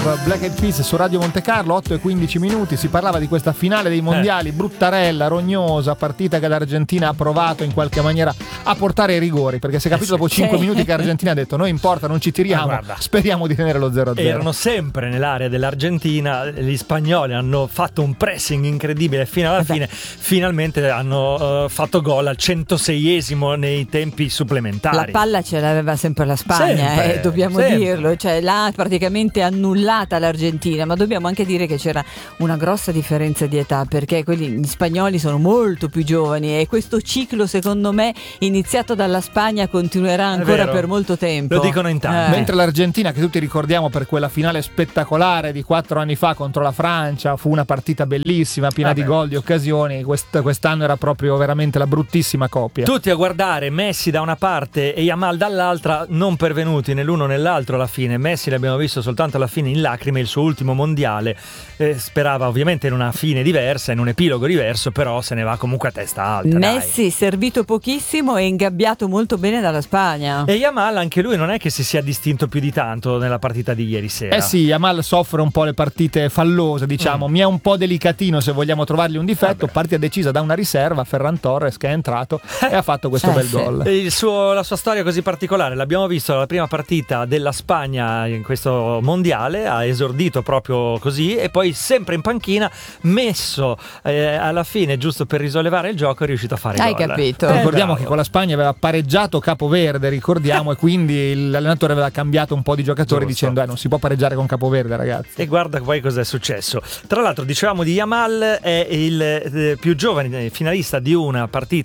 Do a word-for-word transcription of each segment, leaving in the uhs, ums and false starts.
Black Eyed Peas su Radio Monte Carlo, otto e quindici minuti. Si parlava di questa finale dei mondiali eh. bruttarella, rognosa, partita che l'Argentina ha provato in qualche maniera a portare ai rigori, perché si è capito eh sì. dopo cinque sì. minuti che l'Argentina ha detto non importa, non ci tiriamo, ah, speriamo di tenere lo zero a zero. Erano sempre nell'area dell'Argentina, gli spagnoli hanno fatto un pressing incredibile fino alla fine, finalmente hanno uh, fatto gol al centoseiesimo nei tempi supplementari. La palla ce l'aveva sempre la Spagna, sempre, eh, dobbiamo sempre. dirlo, cioè l'ha praticamente annullata l'Argentina, ma dobbiamo anche dire che c'era una grossa differenza di età, perché quelli gli spagnoli sono molto più giovani e questo ciclo secondo me iniziato dalla Spagna continuerà ancora per molto tempo. Lo dicono in tanti. Eh. Mentre l'Argentina, che tutti ricordiamo per quella finale spettacolare di quattro anni fa contro la Francia, fu una partita bellissima, piena Vabbè. di gol, di occasioni, Quest- quest'anno era proprio veramente la bruttissima coppia. Tutti a guardare Messi da una parte e Yamal dall'altra, non pervenuti né l'uno né l'altro alla fine. Messi l'abbiamo visto soltanto alla fine in lacrime, il suo ultimo mondiale, eh, sperava ovviamente in una fine diversa, in un epilogo diverso, però se ne va comunque a testa alta. Messi dai. servito pochissimo e ingabbiato molto bene dalla Spagna. E Yamal anche lui non è che si sia distinto più di tanto nella partita di ieri sera. Eh sì, Yamal soffre un po' le partite fallose, diciamo, mm. mi è un po' delicatino se vogliamo trovargli un difetto. Vabbè. Partita decisa da una riserva, Ferran Torres, che è entrato e ha fatto questo eh bel sì. gol. Il suo, la sua storia così particolare l'abbiamo visto alla prima partita della Spagna in questo mondiale, ha esordito proprio così e poi sempre in panchina, messo eh, alla fine giusto per risollevare il gioco, è riuscito a fare Hai gol. capito? Eh, ricordiamo bravo. che con la Spagna aveva pareggiato Capoverde, ricordiamo, e quindi l'allenatore aveva cambiato un po' di giocatori Giusto. dicendo eh, non si può pareggiare con Capoverde, ragazzi. E guarda poi cosa è successo. Tra l'altro dicevamo di Yamal, è il eh, più giovane finalista di una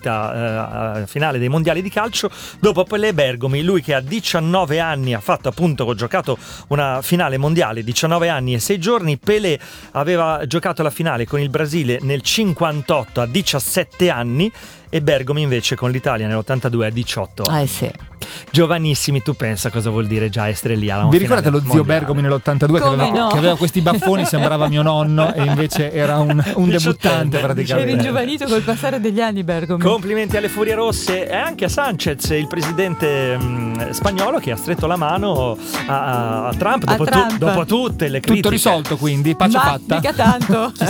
partita eh, finale dei mondiali di calcio dopo Pelé Bergomi, lui che a diciannove anni ha fatto appunto, giocato una finale mondiale, diciannove anni e sei giorni. Pelé aveva giocato la finale con il Brasile nel cinquantotto a diciassette anni e Bergomi invece con l'Italia nell'ottantadue a diciotto. Eh sì. Giovanissimi, tu pensa cosa vuol dire già essere lì alla Vi ricordate lo zio mondiale? Bergomi nell'ottantadue che aveva, no? che aveva questi baffoni, sembrava mio nonno e invece era un, un debuttante Eri praticamente. ingiovanito col passare degli anni, Bergomi. Complimenti alle Furie Rosse e anche a Sanchez, il presidente mh, spagnolo, che ha stretto la mano a, a Trump, A dopo, Trump. Tu, dopo tutte le critiche. Tutto risolto, quindi pace Ma fatta. mica tanto.